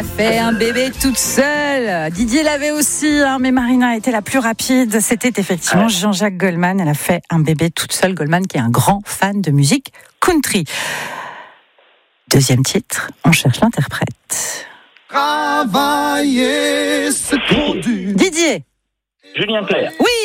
a fait un bébé toute seule. Didier l'avait aussi, mais Marina était la plus rapide. C'était effectivement Jean-Jacques Goldman. Elle a fait un bébé toute seule. Goldman qui est un grand fan de musique country. Deuxième titre, on cherche l'interprète. Travailler, c'est trop dur. Didier. Julien Clerc. Oui,